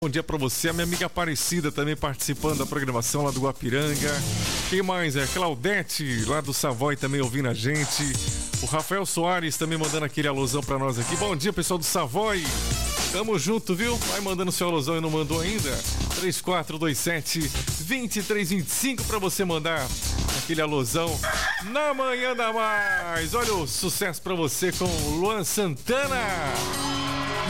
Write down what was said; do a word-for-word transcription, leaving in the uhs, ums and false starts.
Bom dia pra você, a minha amiga Aparecida também participando da programação lá do Guapiranga. Quem mais? É Claudete, lá do Savoy, também ouvindo a gente. O Rafael Soares também mandando aquele alusão pra nós aqui. Bom dia, pessoal do Savoy. Tamo junto, viu? Vai mandando seu alusão e não mandou ainda. três quatro dois sete, dois três dois cinco pra você mandar aquele alusão na manhã da mais. Olha o sucesso pra você com o Luan Santana.